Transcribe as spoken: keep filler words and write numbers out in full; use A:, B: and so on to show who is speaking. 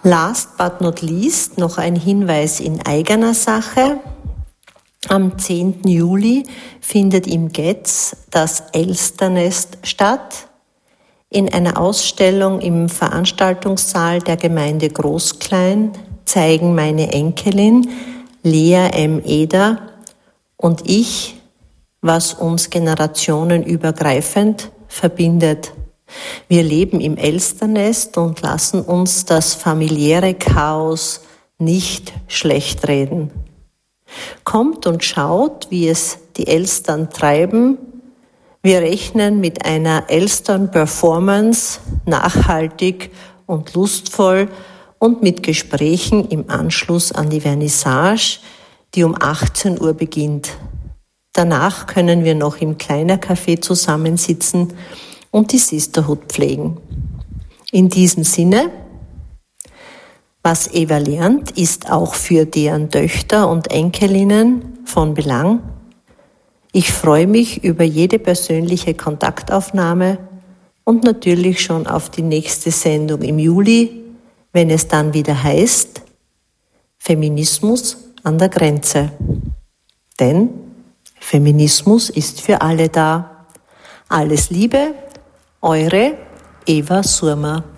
A: Last but not least noch ein Hinweis in eigener Sache. Am zehnten Juli findet im Getz das Elsternest statt. In einer Ausstellung im Veranstaltungssaal der Gemeinde Großklein zeigen meine Enkelin Lea M. Eder und ich, was uns generationenübergreifend verbindet. Wir leben im Elsternest und lassen uns das familiäre Chaos nicht schlechtreden. Kommt und schaut, wie es die Elstern treiben. Wir rechnen mit einer Elstern-Performance, nachhaltig und lustvoll und mit Gesprächen im Anschluss an die Vernissage, die um achtzehn Uhr beginnt. Danach können wir noch im Kleiner-Café zusammensitzen und die Sisterhood pflegen. In diesem Sinne, was Eva lernt, ist auch für deren Töchter und Enkelinnen von Belang. Ich freue mich über jede persönliche Kontaktaufnahme und natürlich schon auf die nächste Sendung im Juli, wenn es dann wieder heißt, Feminismus an der Grenze. Denn Feminismus ist für alle da. Alles Liebe, eure Eva Surma.